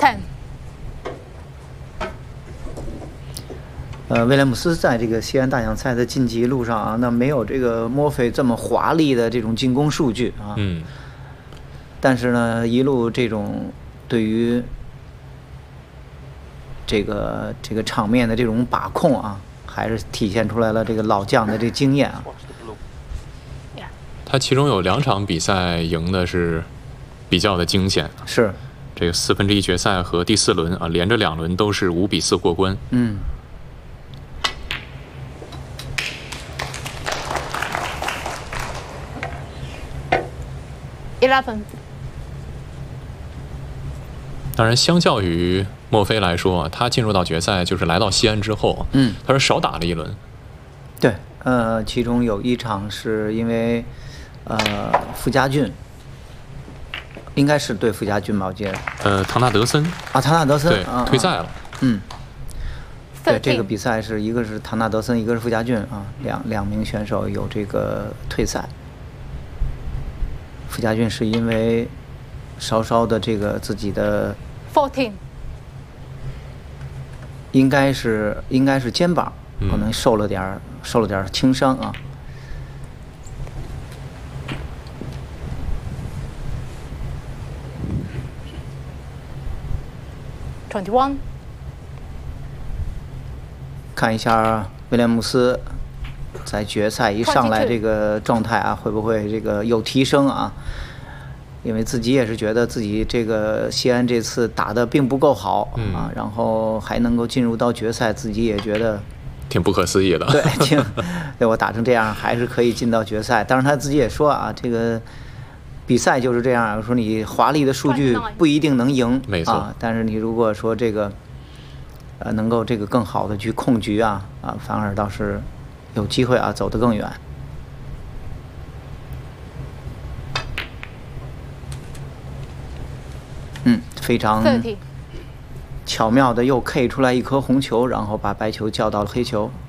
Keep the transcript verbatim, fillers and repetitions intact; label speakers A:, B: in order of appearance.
A: ten。
B: 呃，威廉姆斯在这个西安大奖赛的晋级路上啊，那没有这个墨菲这么华丽的这种进攻数据啊。
C: 嗯。
B: 但是呢，一路这种对于这个这个场面的这种把控啊，还是体现出来了这个老将的这经验啊。
C: 他其中有两场比赛赢的是比较的惊险，
B: 是
C: 这个四分之一决赛和第四轮啊，连着两轮都是五比四过关。
B: 嗯。
A: eleven。
C: 当然，相较于墨菲来说，他进入到决赛就是来到西安之后，
B: 嗯，
C: 他是少打了一轮。
B: 对，呃，其中有一场是因为，呃，傅家俊，应该是对傅家俊吧，我记得。
C: 呃，唐纳德森。
B: 啊，唐纳德森。
C: 对，
B: 啊、
C: 退赛了。
B: 嗯。对，这个比赛是一个是唐纳德森，一个是傅家俊啊，两两名选手有这个退赛。傅家俊是因为稍稍的这个自己的
A: fourteen，
B: 应该是应该是肩膀可能受了点、嗯、受了点轻伤啊。
A: twenty-one，
B: 看一下威廉姆斯在决赛一上来这个状态啊，会不会这个有提升啊？因为自己也是觉得自己这个西安这次打得并不够好、嗯、啊，然后还能够进入到决赛，自己也觉得
C: 挺不可思议的。
B: 对，挺对我打成这样还是可以进到决赛。当然他自己也说啊，这个比赛就是这样，说你华丽的数据不一定能赢，
C: 没错、
B: 啊，但是你如果说这个呃能够这个更好的去控局啊啊，反而倒是有机会啊走得更远。嗯，非常巧妙的又 K 出来一颗红球，然后把白球叫到了黑球。